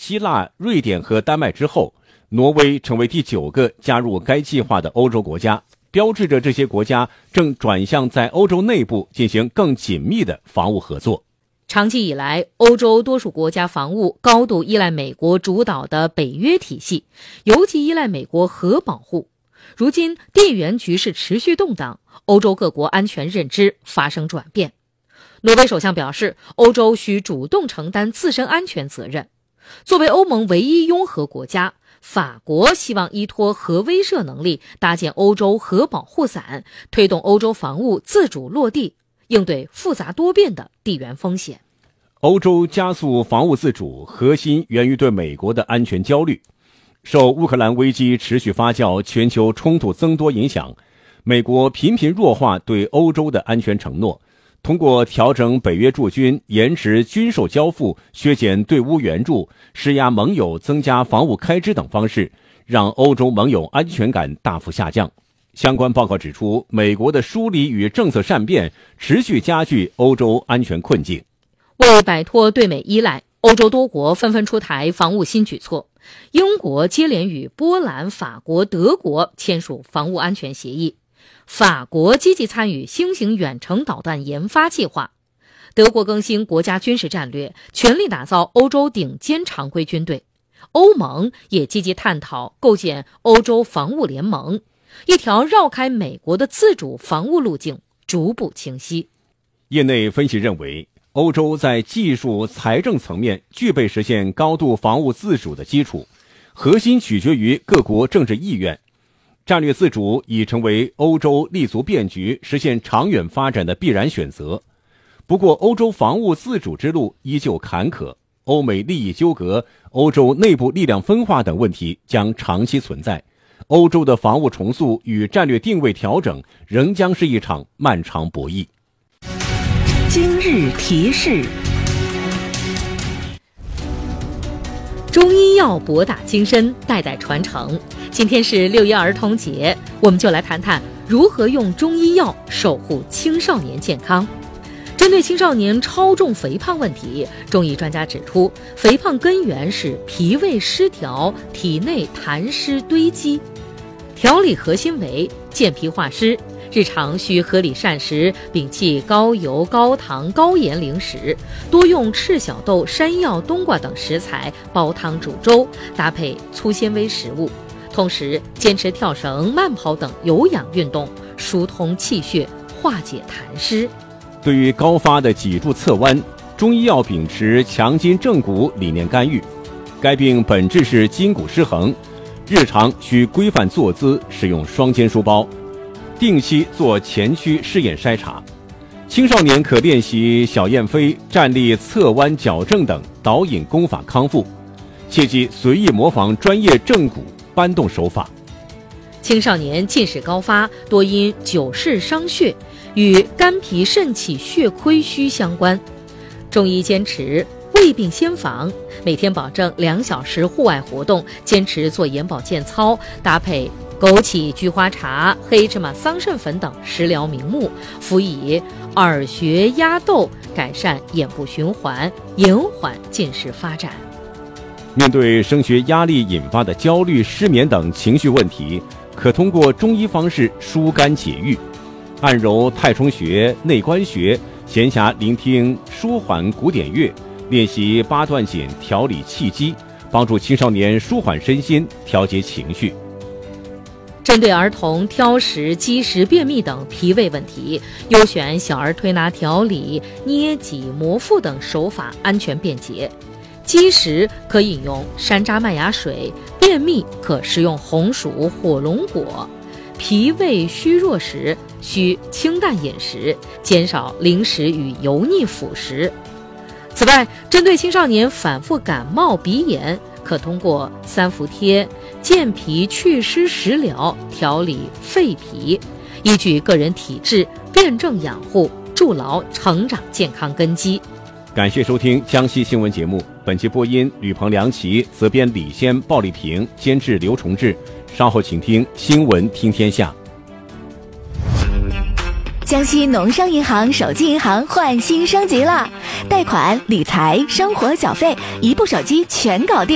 希腊、瑞典和丹麦之后，挪威成为第9个加入该计划的欧洲国家，标志着这些国家正转向在欧洲内部进行更紧密的防务合作。 长期以来，欧洲多数国家防务高度依赖美国主导的北约体系，尤其依赖美国核保护。如今地缘局势持续动荡，欧洲各国安全认知发生转变。挪威首相表示，欧洲需主动承担自身安全责任。作为欧盟唯一拥核国家，法国希望依托核威慑能力搭建欧洲核保护伞，推动欧洲防务自主落地，应对复杂多变的地缘风险。 欧洲加速防务自主，核心源于对美国的安全焦虑。受乌克兰危机持续发酵、全球冲突增多影响，美国频频弱化对欧洲的安全承诺，通过调整北约驻军、延迟军售交付、削减对乌援助、施压盟友增加防务开支等方式，让欧洲盟友安全感大幅下降。相关报告指出，美国的疏离与政策善变持续加剧欧洲安全困境。 为摆脱对美依赖，欧洲多国纷纷出台防务新举措。英国接连与波兰、法国、德国签署防务安全协议，法国积极参与新型远程导弹研发计划，德国更新国家军事战略，全力打造欧洲顶尖常规军队。欧盟也积极探讨构建欧洲防务联盟，一条绕开美国的自主防务路径逐步清晰。 业内分析认为，欧洲在技术、财政层面具备实现高度防务自主的基础，核心取决于各国政治意愿。战略自主已成为欧洲立足变局、实现长远发展的必然选择。不过，欧洲防务自主之路依旧坎坷，欧美利益纠葛、欧洲内部力量分化等问题将长期存在。欧洲的防务重塑与战略定位调整仍将是一场漫长博弈。 今日提示： 中医药博大精深，代代传承。今天是6一儿童节，我们就来谈谈如何用中医药守护青少年健康。针对青少年超重肥胖问题，中医专家指出，肥胖根源是脾胃失调，体内痰湿堆积。调理核心为健脾化湿，日常需合理膳食，摒弃高油、高糖、高盐零食，多用赤小豆、山药、冬瓜等食材煲汤煮粥，搭配粗纤维食物。同时坚持跳绳、慢跑等有氧运动，疏通气血，化解痰湿。 对于高发的脊柱侧弯，中医药秉持强筋正骨理念干预。该病本质是筋骨失衡，日常需规范坐姿，使用双肩书包，定期做前屈试验筛查。青少年可练习小燕飞、站立侧弯矫正等导引功法康复，切忌随意模仿专业正骨搬动手法。 青少年近视高发多因久视伤血，与肝脾肾气血亏虚相关。中医坚持未病先防，每天保证2小时户外活动，坚持做眼保健操，搭配枸杞、菊花茶、黑芝麻桑葚粉等食疗名目，辅以耳穴压豆，改善眼部循环，延缓近视发展。 面对升学压力引发的焦虑、失眠等情绪问题，可通过中医方式疏肝解郁，按揉太冲穴、内关穴，闲暇聆听舒缓古典乐，练习八段锦调理气机，帮助青少年舒缓身心，调节情绪。 针对儿童挑食、积食、便秘等脾胃问题，优选小儿推拿调理、捏脊摩腹等手法，安全便捷。积食可饮用山楂麦芽水，便秘可食用红薯、火龙果。脾胃虚弱时，需清淡饮食，减少零食与油腻辅食。此外，针对青少年反复感冒、鼻炎，可通过三伏贴、健脾祛湿食疗调理肺脾，依据个人体质辩证养护，筑牢成长健康根基。 感谢收听江西新闻节目，本期播音吕鹏、梁琦，责编李先、鲍丽萍，监制刘崇志。稍后请听新闻听天下。 江西农商银行手机银行换新升级了，贷款、理财、生活缴费，一部手机全搞定。